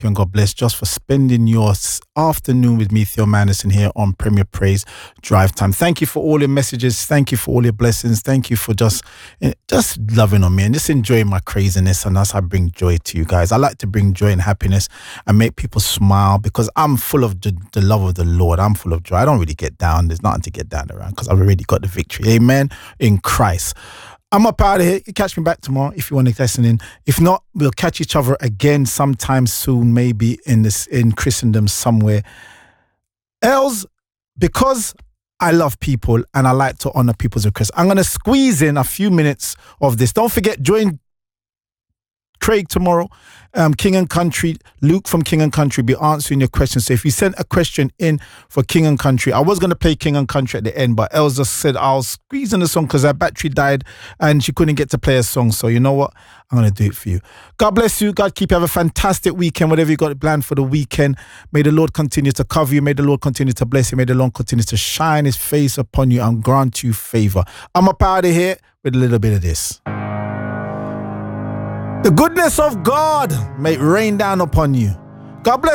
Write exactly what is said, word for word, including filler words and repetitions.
and God bless just for spending your afternoon with me, Theo Manderson, here on Premier Praise Drive Time. Thank you for all your messages. Thank you for all your blessings. Thank you for just just loving on me and just enjoying my craziness. And that's how I bring joy to you guys. I like to bring joy and happiness and make people smile because I'm full of the, the love of the Lord. I'm full of joy. I don't really get down. There's nothing to get down around because I've already got the victory. Amen. In Christ. I'm up out of here. You catch me back tomorrow if you want to listen in. If not, we'll catch each other again sometime soon, maybe in this in Christendom somewhere else. Because I love people and I like to honor people's requests, I'm going to squeeze in a few minutes of this. Don't forget, join Craig tomorrow, um, King and Country. Luke from King and Country be answering your questions. So if you sent a question in for King and Country, I was going to play King and Country at the end, but Elsa said I'll squeeze in the song because her battery died and she couldn't get to play a song. So you know what? I'm going to do it for you. God bless you. God keep you. Have a fantastic weekend, whatever you got planned for the weekend. May the Lord continue to cover you. May the Lord continue to bless you. May the Lord continue to shine his face upon you and grant you favor. I'm up out of here with a little bit of this. The goodness of God may rain down upon you. God bless.